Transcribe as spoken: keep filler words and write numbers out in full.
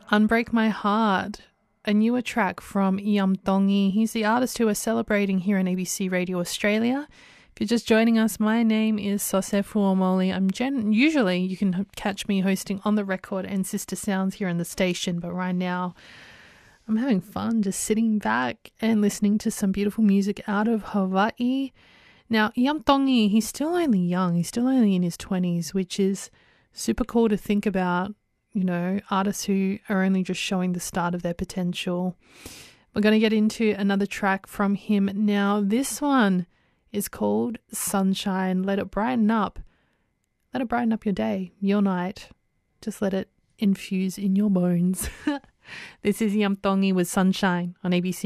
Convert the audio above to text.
Unbreak My Heart, a newer track from Iamtongi. He's the artist who are celebrating here on A B C Radio Australia. If you're just joining us, my name is Sose Fuomoli. I'm gen- usually you can catch me hosting On The Record and Sister Sounds here in the station, but right now I'm having fun just sitting back and listening to some beautiful music out of Hawaii. Now, Iamtongi, he's still only young. He's still only in his twenties, which is super cool to think about, you know, artists who are only just showing the start of their potential. We're going to get into another track from him now. This one is called Sunshine. Let it brighten up. Let it brighten up your day, your night. Just let it infuse in your bones. This is Iamtongi with Sunshine on A B C